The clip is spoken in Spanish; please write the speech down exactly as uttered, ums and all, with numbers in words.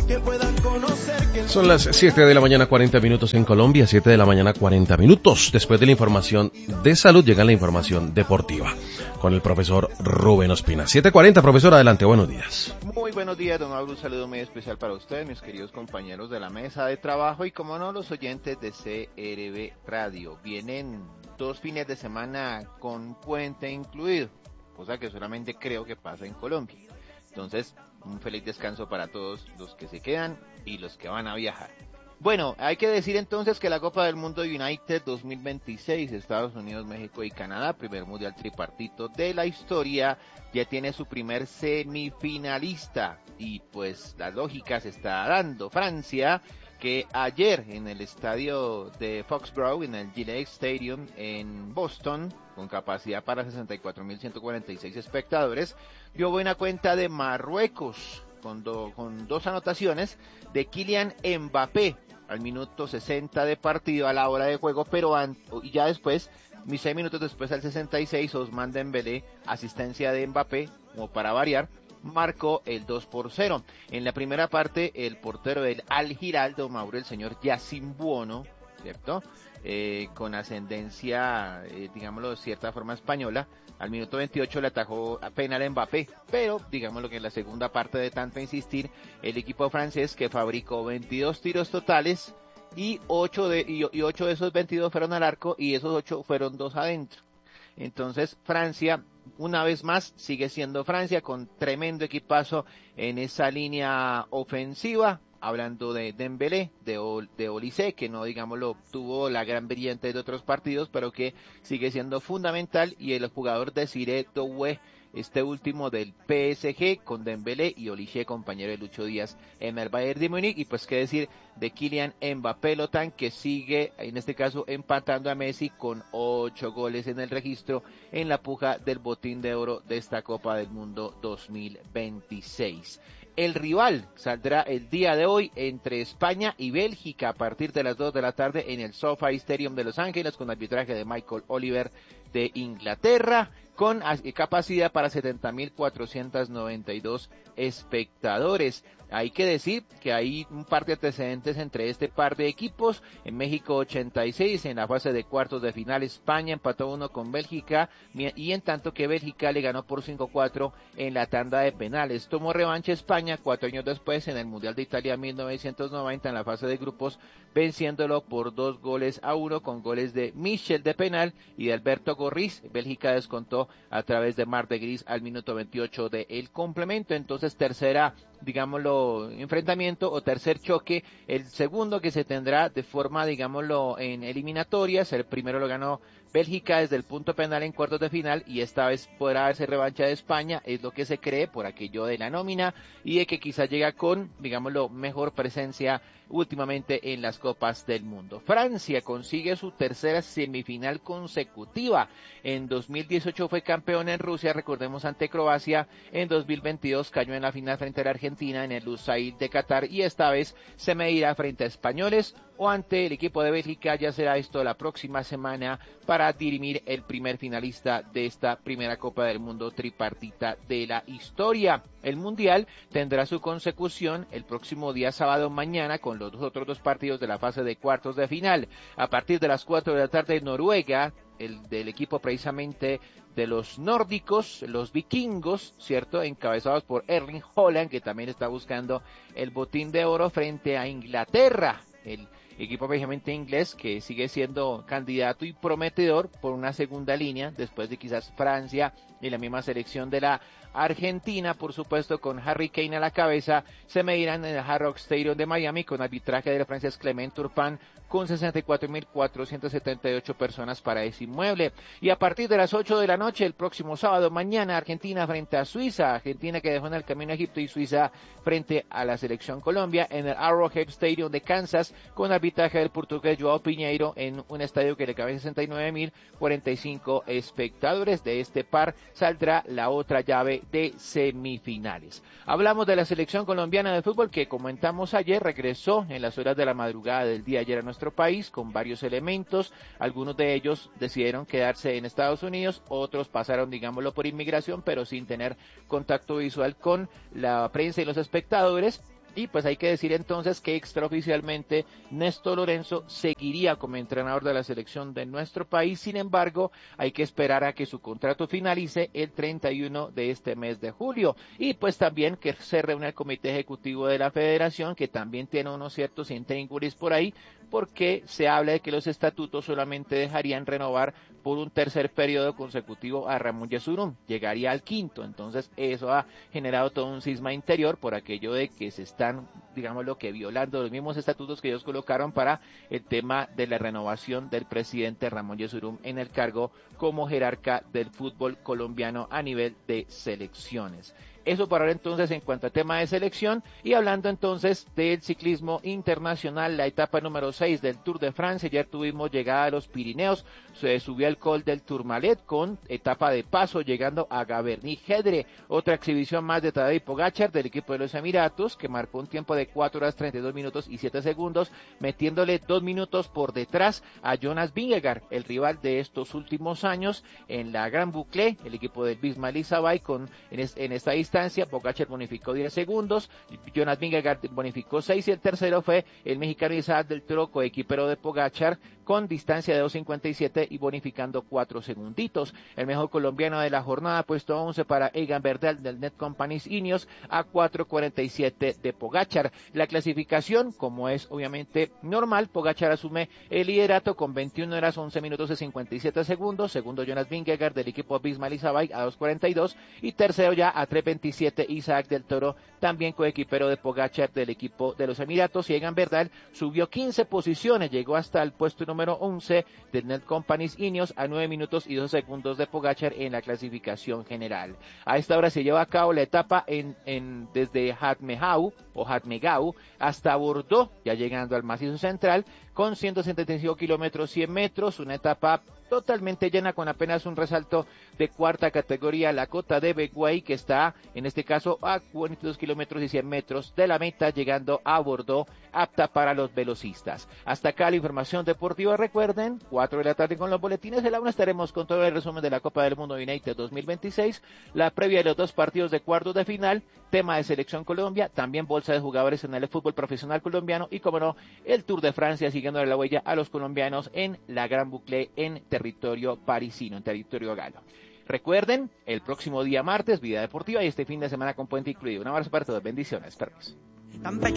que puedan conocer que... Son las siete de la mañana, cuarenta minutos en Colombia, siete de la mañana, cuarenta minutos. Después de la información de salud llega la información deportiva con el profesor Rubén Ospina. siete cuarenta, profesor, adelante, buenos días. Muy buenos días, don Mauro, un saludo muy especial para ustedes, mis queridos compañeros de la mesa de trabajo y, como no, los oyentes de C R B Radio. Vienen dos fines de semana con puente incluido, cosa que solamente creo que pasa en Colombia. Entonces, un feliz descanso para todos los que se quedan y los que van a viajar. Bueno, hay que decir entonces que la Copa del Mundo United dos mil veintiséis, Estados Unidos, México y Canadá, primer mundial tripartito de la historia, ya tiene su primer semifinalista y pues la lógica se está dando. Francia, que ayer en el estadio de Foxborough, en el Gillette Stadium en Boston, con capacidad para sesenta y cuatro mil ciento cuarenta y seis espectadores, dio buena cuenta de Marruecos, con, do, con dos anotaciones de Kylian Mbappé al minuto sesenta de partido, a la hora de juego, pero an, y ya después, mis seis minutos después, al sesenta y seis, Ousmane Dembélé, asistencia de Mbappé, como para variar, marcó el dos por cero. En la primera parte, el portero del Al Hilal, don Mauro, el señor Yacine Buono, ¿cierto? Eh, con ascendencia, eh, digámoslo de cierta forma española, al minuto veintiocho le atajó a penal a Mbappé, pero digámoslo que en la segunda parte, de tanto insistir, el equipo francés, que fabricó veintidós tiros totales y ocho de, y, y ocho de esos veintidós fueron al arco y esos ocho fueron dos adentro. Entonces Francia, una vez más, sigue siendo Francia, con tremendo equipazo en esa línea ofensiva. Hablando de Dembélé, de, Ol, de Olise, que no, digámoslo, tuvo la gran brillante de otros partidos, pero que sigue siendo fundamental, y el jugador Desiré Doué, este último del P S G, con Dembélé y Olise, compañero de Lucho Díaz en el Bayern de Múnich. Y pues qué decir de Kylian Mbappé Lotán, que sigue, en este caso, empatando a Messi con ocho goles en el registro en la puja del botín de oro de esta Copa del Mundo dos mil veintiséis. El rival saldrá el día de hoy entre España y Bélgica a partir de las dos de la tarde en el SoFi Stadium de Los Ángeles, con arbitraje de Michael Oliver de Inglaterra, con capacidad para setenta mil cuatrocientos noventa y dos espectadores. Hay que decir que hay un par de antecedentes entre este par de equipos. En México ochenta y seis, en la fase de cuartos de final, España empató uno con Bélgica, y en tanto que Bélgica le ganó por cinco cuatro en la tanda de penales. Tomó revancha España cuatro años después en el Mundial de Italia mil novecientos noventa, en la fase de grupos, venciéndolo por dos goles a uno, con goles de Michel de penal y de Alberto Gorriz. Bélgica descontó a través de Mar de Gris al minuto veintiocho de el complemento. Entonces, tercera, digámoslo, enfrentamiento o tercer choque, el segundo que se tendrá de forma, digámoslo, en eliminatorias. El primero lo ganó Bélgica desde el punto penal en cuartos de final, y esta vez podrá hacerse revancha de España, es lo que se cree por aquello de la nómina y de que quizá llega con, digámoslo, mejor presencia últimamente en las Copas del Mundo. Francia consigue su tercera semifinal consecutiva. En dos mil dieciocho fue campeón en Rusia, recordemos, ante Croacia. En dos mil veintidós cayó en la final frente a la Argentina en el Lusail de Qatar, y esta vez se medirá frente a españoles o ante el equipo de Bélgica. Ya será esto la próxima semana para dirimir el primer finalista de esta primera Copa del Mundo tripartita de la historia. El Mundial tendrá su consecución el próximo día sábado, mañana, con los otros dos partidos de la fase de cuartos de final. A partir de las cuatro de la tarde, Noruega, el del equipo precisamente de los nórdicos, los vikingos, ¿cierto?, encabezados por Erling Haaland, que también está buscando el botín de oro, frente a Inglaterra, el equipo precisamente inglés, que sigue siendo candidato y prometedor por una segunda línea, después de quizás Francia y la misma selección de la Argentina, por supuesto, con Harry Kane a la cabeza. Se medirán en el Hard Rock Stadium de Miami, con arbitraje del francés Clement Turpin, con sesenta y cuatro mil cuatrocientas setenta y ocho personas para ese inmueble. Y a partir de las ocho de la noche, el próximo sábado, mañana, Argentina frente a Suiza, Argentina que dejó en el camino a Egipto, y Suiza frente a la selección Colombia en el Arrowhead Stadium de Kansas, con arbitraje del portugués Joao Pinheiro, en un estadio que le cabe sesenta y nueve mil cuarenta y cinco espectadores. De este par saldrá la otra llave de semifinales. Hablamos de la selección colombiana de fútbol, que comentamos ayer, regresó en las horas de la madrugada del día ayer a nuestro país con varios elementos. Algunos de ellos decidieron quedarse en Estados Unidos, otros pasaron, digámoslo, por inmigración, pero sin tener contacto visual con la prensa y los espectadores. Y pues hay que decir entonces que extraoficialmente Néstor Lorenzo seguiría como entrenador de la selección de nuestro país. Sin embargo, hay que esperar a que su contrato finalice el treinta y uno de este mes de julio. Y pues también que se reúne el comité ejecutivo de la federación, que también tiene unos ciertos intríngulis por ahí, porque se habla de que los estatutos solamente dejarían renovar por un tercer periodo consecutivo a Ramón Yesurún, llegaría al quinto. Entonces eso ha generado todo un cisma interior por aquello de que se están, digamos, lo que violando los mismos estatutos que ellos colocaron para el tema de la renovación del presidente Ramón Yesurún en el cargo como jerarca del fútbol colombiano a nivel de selecciones. Eso para ahora entonces en cuanto a tema de selección, y hablando entonces del ciclismo internacional, la etapa número seis del Tour de Francia. Ayer tuvimos llegada a los Pirineos, se subió al col del Tourmalet con etapa de paso llegando a Gaverny-Gedre, otra exhibición más de Tadej Pogačar del equipo de los Emiratos, que marcó un tiempo de cuatro horas treinta y dos minutos y siete segundos, metiéndole dos minutos por detrás a Jonas Vingegaard, el rival de estos últimos años en la Gran Boucle, el equipo del Bisma-Lizabay. Con en, es, en esta distancia Pogačar bonificó diez segundos, Jonas Vingegaard bonificó seis, y el tercero fue el mexicano Isaac del Toro, coequipero de Pogačar, con distancia de dos cincuenta y siete y bonificando cuatro segunditos. El mejor colombiano de la jornada, puesto once para Egan Bernal del Netcompany Ineos, a cuatro cuarenta y siete de Pogačar. La clasificación, como es obviamente normal, Pogačar asume el liderato con veintiuna horas once minutos y cincuenta y siete segundos, segundo Jonas Vingegaard del equipo Bisma-Lizabay a dos cuarenta y dos, y tercero ya a tres veintisiete Isaac del Toro, también coequipero de Pogačar del equipo de los Emiratos. Y Egan Bernal subió quince posiciones, llegó hasta el puesto número once del Netcompany Ineos a nueve minutos y dos segundos de Pogačar en la clasificación general. A esta hora se lleva a cabo la etapa en, en desde Hatmegau o Hatmegau hasta Bordeaux, ya llegando al macizo central, con ciento setenta y cinco kilómetros, cien metros, una etapa totalmente llena con apenas un resalto de cuarta categoría, la cota de Beguay, que está en este caso a cuarenta y dos kilómetros y cien metros de la meta, llegando a Bordeaux, apta para los velocistas. Hasta acá la información deportiva. Recuerden, cuatro de la tarde con los boletines. De la una estaremos con todo el resumen de la Copa del Mundo United dos mil veintiséis, la previa de los dos partidos de cuartos de final, tema de Selección Colombia, también bolsa de jugadores en el fútbol profesional colombiano y, como no, el Tour de Francia, siguiendo la huella a los colombianos en la Gran Boucle en territorio parisino, en territorio galo. Recuerden, el próximo día martes, Vida Deportiva, y este fin de semana con puente incluido. Un abrazo para todos, bendiciones, perros.